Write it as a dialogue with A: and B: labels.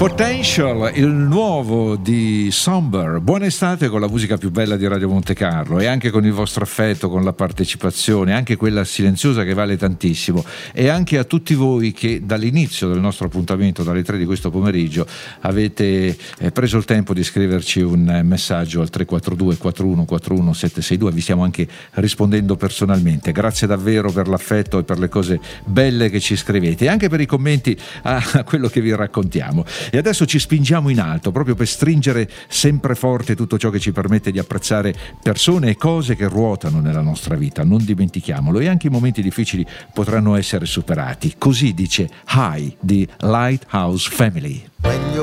A: Potential, il nuovo di Somber. Buona estate con la musica più bella di Radio Monte Carlo e anche con il vostro affetto, con la partecipazione, anche quella silenziosa che vale tantissimo, e anche a tutti voi che dall'inizio del nostro appuntamento, dalle 3 di questo pomeriggio, avete preso il tempo di scriverci un messaggio al 342 4141 762. Vi stiamo anche rispondendo personalmente. Grazie davvero per l'affetto e per le cose belle che ci scrivete e anche per i commenti a quello che vi raccontiamo. E adesso ci spingiamo in alto proprio per stringere sempre forte tutto ciò che ci permette di apprezzare persone e cose che ruotano nella nostra vita. Non dimentichiamolo, e anche i momenti difficili potranno essere superati. Così dice High di Lighthouse Family.